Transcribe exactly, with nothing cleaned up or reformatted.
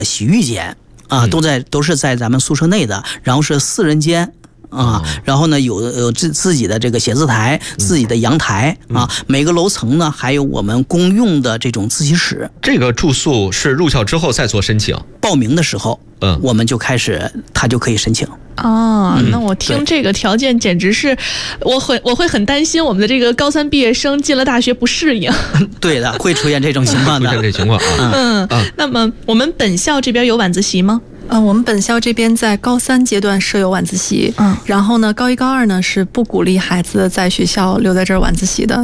洗浴间啊，都在都是在咱们宿舍内的，然后是四人间。啊，然后呢，有有自自己的这个写字台，自己的阳台啊，每个楼层呢还有我们公用的这种自习室。 这个住宿是入校之后再做申请， 报名的时候，嗯，我们就开始，他就可以申请。 哦，那我听这个条件简直是，我很我会很担心我们的这个高三毕业生进了大学不适应。 对的，会出现这种情况的， 出现这情况啊。 嗯，啊、那么我们本校这边有晚自习吗？ 呃，我们本校这边在高三阶段设有晚自习，嗯，然后呢，高一高二呢是不鼓励孩子在学校留在这儿晚自习的。